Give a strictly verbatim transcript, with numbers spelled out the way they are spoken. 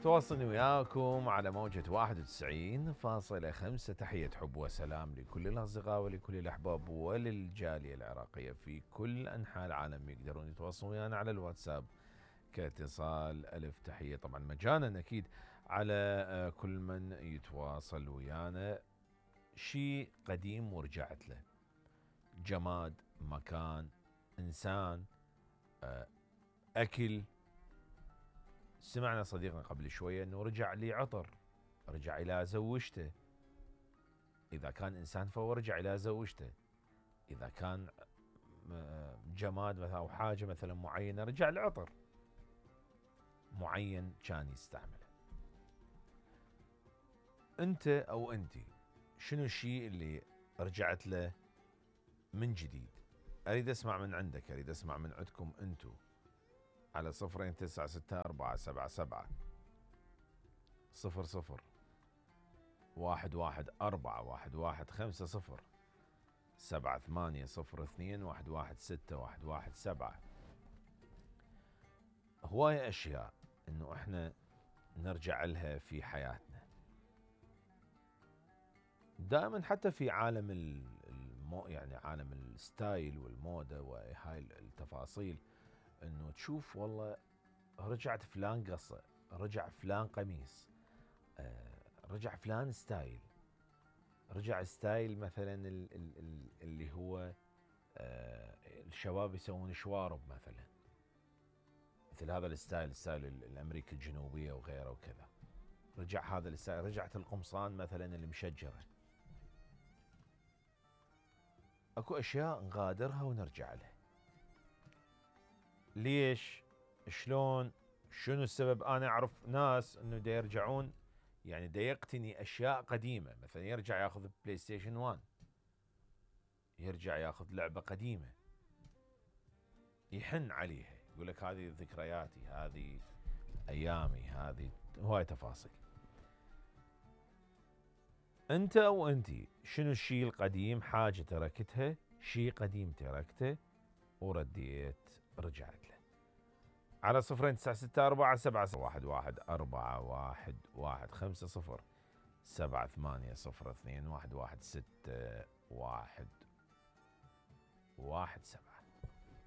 تواصلني وياكم على موجة واحد وتسعين فاصلة خمسة. تحية حب وسلام لكل الأصدقاء ولكل الأحباب وللجالية العراقية في كل أنحاء العالم. يقدرون يتواصلون ويانا على الواتساب كاتصال ألف. تحية طبعا مجانا أكيد على كل من يتواصل ويانا. شيء قديم ورجعت له، جماد، مكان، إنسان، أكل. سمعنا صديقنا قبل شوية أنه رجع لي عطر، رجع إلى زوجته. إذا كان إنسان فهو رجع إلى زوجته. إذا كان جماد مثلا أو حاجة مثلا معينة رجع لعطر معين كان يستعمله. أنت أو أنتي شنو الشيء اللي رجعت له من جديد؟ أريد أسمع من عندك، أريد أسمع من عندكم أنتو على صفرين تسعة ستة أربعة سبعة سبعة صفر صفر واحد واحد أربعة واحد واحد خمسة صفر سبعة ثمانية صفر اثنين واحد واحد ستة واحد واحد سبعة. هواية أشياء إنه إحنا نرجع لها في حياتنا دائما، حتى في عالم المو يعني عالم الستايل والموضة وهاي التفاصيل، إنه تشوف والله رجعت فلان قصة، رجع فلان قميص، آه رجع فلان ستايل، رجع ستايل مثلا اللي هو آه الشباب يسوون شوارب مثلا، مثل هذا الستايل، ستايل الامريكا الجنوبيه وغيره وكذا. رجع هذا الستايل، رجعت القمصان مثلا اللي مشجره. اكو اشياء نغادرها ونرجع لها. ليش؟ شلون؟ شنو السبب؟ انا اعرف ناس انه دا يرجعون، يعني دا يقتني اشياء قديمه، مثلا يرجع ياخذ بلاي ستيشن واحد، يرجع ياخذ لعبه قديمه يحن عليها، يقول لك هذه ذكرياتي، هذه ايامي، هذه هواي تفاصيل. انت او انتي شنو الشيء القديم، حاجه تركتها، شيء قديم تركته ورديت رجعت له؟ على صفرين تسعة ستة أربعة سبعة واحد واحد أربعة واحد واحد خمسة صفر سبعة ثمانية صفر اثنين واحد واحد ستة واحد واحد سبعة.